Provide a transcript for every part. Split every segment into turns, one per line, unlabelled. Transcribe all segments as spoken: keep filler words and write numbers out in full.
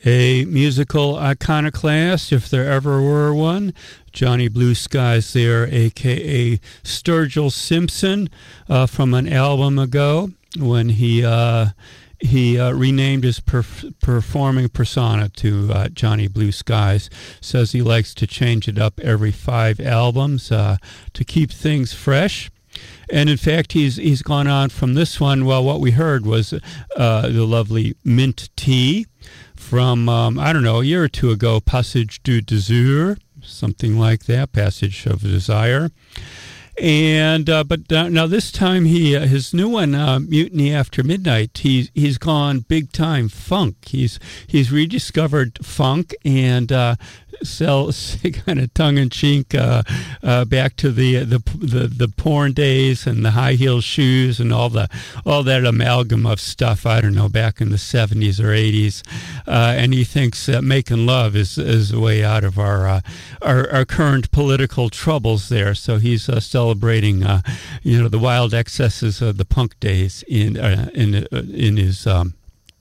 A musical iconoclast, if there ever were one. Johnny Blue Skies there, a k a. Sturgill Simpson, uh, from an album ago when he uh, he uh, renamed his perf- performing persona to uh, Johnny Blue Skies. Says he likes to change it up every five albums uh, to keep things fresh. And in fact, he's he's gone on from this one. Well, what we heard was uh, the lovely Mint Tea from, um, I don't know, a year or two ago, Passage du Désir, something like that, Passage of Desire. And uh, but uh, now this time he uh, his new one, uh, Mutiny After Midnight, he's he's gone big time funk. He's he's rediscovered funk and uh, sells kind of tongue in cheek uh, uh, back to the, the the the porn days and the high heel shoes and all the all that amalgam of stuff. I don't know, back in the seventies or eighties, uh, and he thinks that making love is is a way out of our uh, our, our current political troubles there. So he's uh, celebrating, uh, you know, the wild excesses of the punk days in uh, in uh, in his. Um,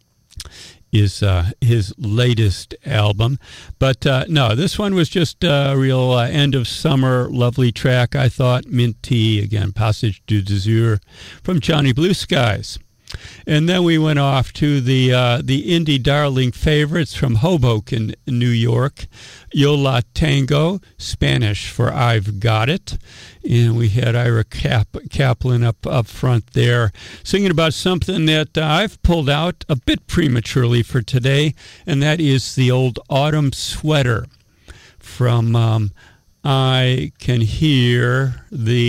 is uh, his latest album. But uh, no, this one was just a real uh, end of summer, lovely track, I thought. Mint Tea, again, Passage du Désir from Johnny Blue Skies. And then we went off to the uh, the indie darling favorites from Hoboken, New York. Yo La Tengo, Spanish for I've Got It. And we had Ira Cap- Kaplan up, up front there singing about something that uh, I've pulled out a bit prematurely for today, and that is the old Autumn Sweater from... Um, I can hear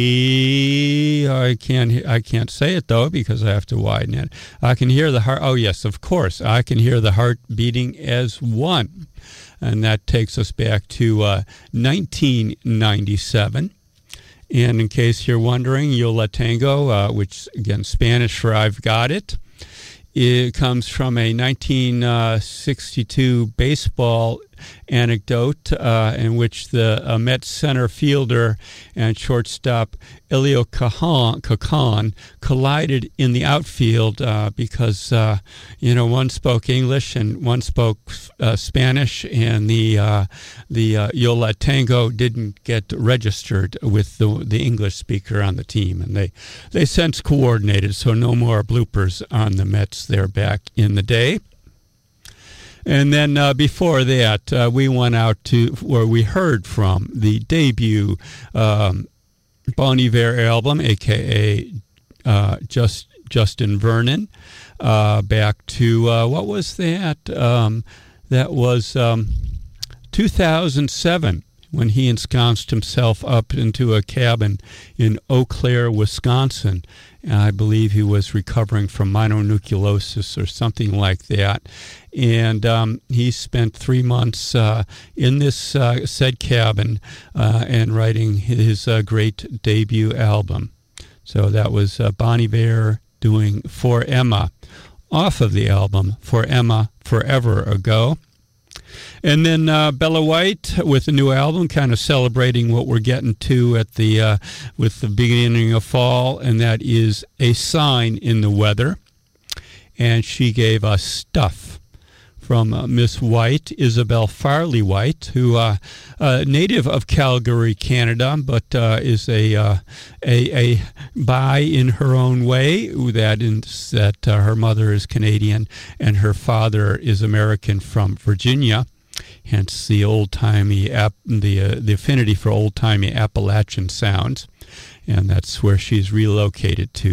the, I can't, I can't say it though because I have to widen it. I can hear the heart, oh yes, of course, I can hear the heart beating as one. And that takes us back to uh, nineteen ninety-seven. And in case you're wondering, Yo La Tengo, uh, which again, Spanish for I've Got It, it comes from a nineteen sixty-two baseball anecdote uh, in which the uh, Mets center fielder and shortstop Elio Cajon, Cajon collided in the outfield uh, because, uh, you know, one spoke English and one spoke uh, Spanish, and the uh, the uh, Yo La Tengo didn't get registered with the the English speaker on the team, and they, they since coordinated, so no more bloopers on the Mets there back in the day. And then uh, before that, uh, we went out to where we heard from the debut um, Bon Iver album, a k a. Uh, Just, Justin Vernon, uh, back to, uh, what was that? Um, that was um, two thousand seven. When he ensconced himself up into a cabin in Eau Claire, Wisconsin. And I believe he was recovering from mononucleosis or something like that. And um, he spent three months uh, in this uh, said cabin uh, and writing his uh, great debut album. So that was uh, Bon Iver doing For Emma off of the album For Emma Forever Ago. And then uh, Bella White with a new album, kind of celebrating what we're getting to at the uh, with the beginning of fall, and that is A Sign in the Weather. And she gave us Stuff from uh, Miss White, Isabel Farley White, who uh, uh, native of Calgary, Canada, but uh, is a, uh, a a bi in her own way. That is that uh, her mother is Canadian and her father is American from Virginia. Hence the old-timey, ap- the uh, the affinity for old-timey Appalachian sounds, and that's where she's relocated to.